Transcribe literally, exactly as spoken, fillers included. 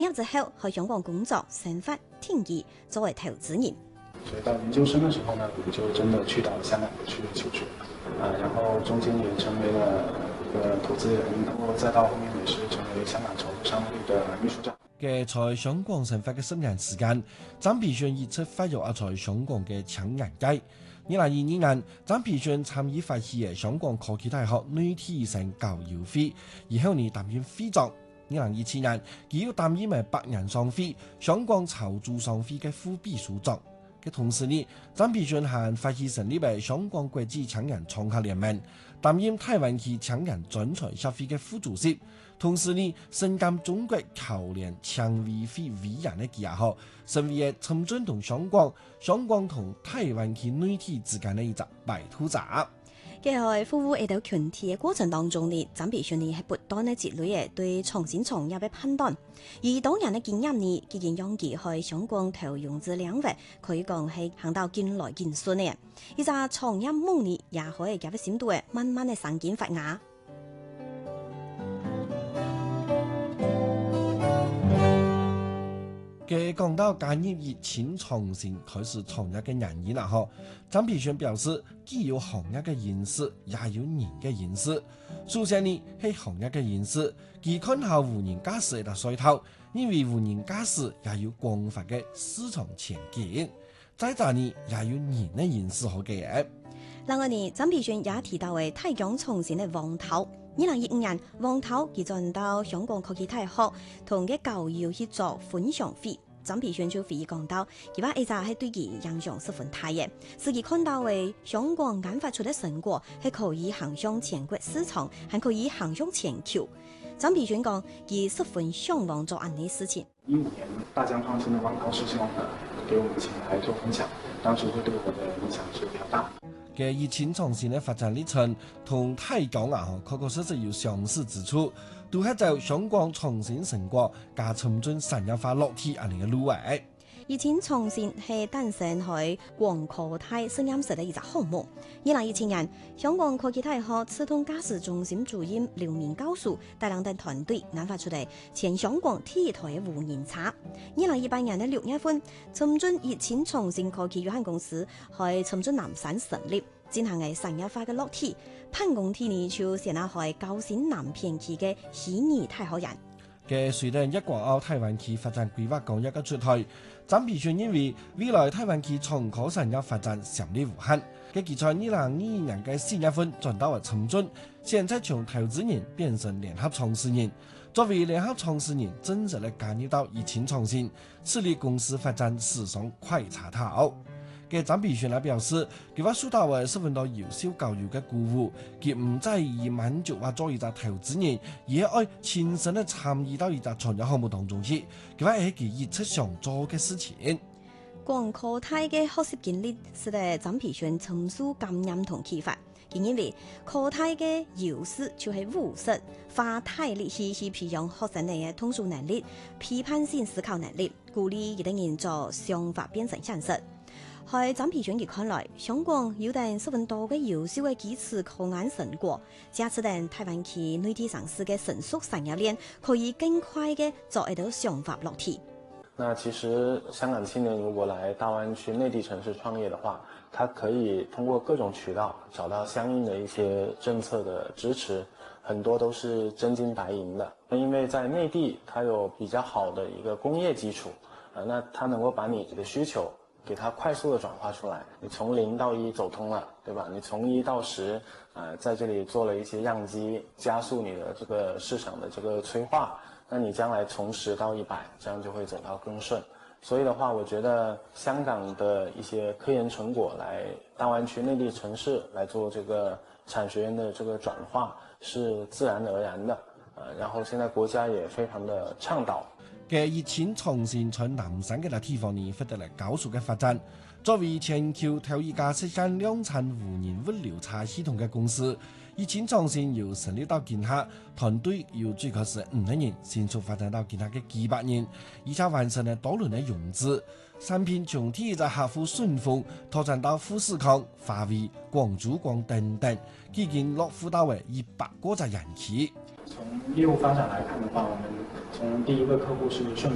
業之後去香港工作、生活、定義作為投資人。 所以到研究生的時候呢，我就真的去到香港去求學，啊，然後中間也成為了一個投資人，然後再到後面也是成為香港籌備商會的秘書長。 嘅在香港生活嘅十年時間，曾培順一直發育啊在香港嘅搶人街。二零二二年，曾培順參與發起嘅香港科技大學女體生教育會，而後呢擔任會長。二零二七年，佢要擔任埋百人商會香港籌組商會嘅副秘書長。嘅同時呢，曾培順還發起成立為香港國際搶人創客聯盟，擔任台灣區搶人專才協會嘅副主席。同時呢，身兼中國僑聯搶委會委員嘅旗下，成為深圳同香港、香港同台灣區內地之間嘅一隻白兔仔。 喺服務呢度群體嘅過程當中呢，曾培順呢係不斷嘅積累嘅對創新創業嘅判斷，而當人嘅經驗呢，既然讓佢去香港投融資領域，可以講係行到見來見順嘅。而家創業夢呢，也可以夾喺深度嘅慢慢嘅生根發芽。 嘅講到加入熱錢創新開始創業嘅人員啦，嗬，曾培順表示，既有行業嘅認識，也有人嘅認識。首先呢，係行業嘅認識，佢看好無人駕駛嘅勢頭，因為無人駕駛也有廣泛嘅市場前景。再者呢，也有人嘅認識好嘅。 另外呢，曾培順也提到嘅太陽創新嘅王頭。二零二五年，王頭佢進到香港科技大學同嘅教育去做分享會。曾培順就回憶講到，佢話呢就係對佢影響十分大嘅，自己看到嘅香港研發出嘅成果係可以行向全國市場，還可以行向全球。曾培順講，佢十分向往做呢啲事情。 一五年大疆創新的王頭師兄呢，給我們請來做分享，當時就對我的影響是比較大。 嘅熱錢創新嘅發展歷程同太江啊，確確實實有相似之處，都係就香港創新成果加深圳產業化落地安尼嘅路位。 熱錢創新係誕生喺廣科大實驗室嘅一個項目。二零二七年，香港科技大學自動駕駛中心主任劉明教授帶領嘅團隊研發出嚟前香港第一台嘅無人車。二零二八年嘅六月份，深圳熱錢創新科技有限公司喺深圳南山成立，進行嘅產業化嘅落地。辦公體呢就成日喺高新南片區嘅虛擬太空人。 嘅隨着一國澳台灣區發展規劃綱要嘅出台，曾培順認為未來台灣區創科產業發展潛力無限。嘅佢在二零二二年嘅四月份轉到咗深圳，現在從投資人變成聯合創始人。作為聯合創始人，真正地加入到熱錢創新，致力公司發展史上快車頭。嘅曾培順來表示，佢話受到嘅十分多優秀教育嘅鼓舞，佢唔再以滿足話做一隻投資人，而係愛親身地參與到一隻創業項目當中去。佢話係佢一直想做嘅事情。 廣科大嘅學習經歷使得曾培順深受感染同啟發。佢認為科大嘅優勢就係務實，花大力氣去培養學生嘅通俗能力、批判性思考能力，鼓勵一啲人做想法變成現實。喺曾培順嘅看來，香港有等十分多嘅優秀嘅基礎科研成果，加持等台灣區內地城市嘅成熟產業鏈，可以更快嘅做一道想法落地。 那其實香港青年如果來大灣區內地城市創業的話，他可以通過各種渠道找到相應的一些政策的支持，很多都是真金白銀的。因為在內地，它有比較好的一個工業基礎，啊，那它能夠把你的需求給它快速的轉化出來，你從零到一走通了，對吧？你從一到十，呃，在這裡做了一些樣機，加速你的這個市場的這個催化，那你將來從十到一百，這樣就會走到更順。所以的話，我覺得香港的一些科研成果來大灣區內地城市來做這個產學研的這個轉化是自然而然的，呃，然後現在國家也非常的倡導。 嘅熱錢創新在南山嘅那地方呢，獲得了高速嘅發展。作為全球頭一家實現量產無人物流車系統嘅公司，熱錢創新由成立到今下，團隊由最開始五個人，迅速發展到今下嘅幾百人，而且完成了多輪嘅融資。產品從第一隻客戶順豐拓展到富士康、華為、廣珠港等等，已經落戶到為一百個隻人企。 從業務發展來看的話，我們從第一個客戶是順